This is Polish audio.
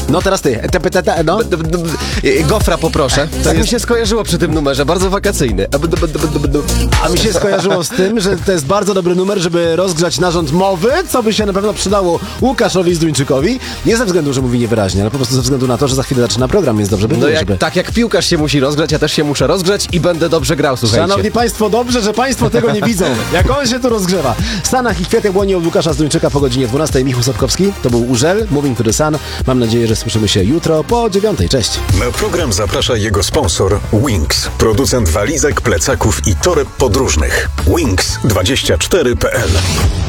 No teraz ty. No. Gofra poproszę. Tak mi się skojarzyło przy tym numerze, bardzo wakacyjny. A mi się skojarzyło z tym, że to jest bardzo dobry numer, żeby rozgrzać narząd mowy, co by się na pewno przydało Łukaszowi Zduńczykowi. Nie ze względu, że mówi niewyraźnie, ale po prostu ze względu na to, że za chwilę zaczyna program, więc dobrze by było, żeby... Tak jak piłkarz się musi rozgrzać, ja też się muszę rozgrzać i będę dobrze grał, słuchajcie. Szanowni Państwo, dobrze, że Państwo tego nie widzą, jak on się tu rozgrzewa. W Stanach i Kwiatek Błoni od Łukasza Zduńczyka po godzinie 12. Michał Sapkowski, to był Urzel, Moving to the Sun. Mam nadzieję, że słyszymy się jutro po 9. Cześć. Na program zaprasza jego sponsor Wings, producent walizek, plecaków i toreb podróżnych. Wings24.pl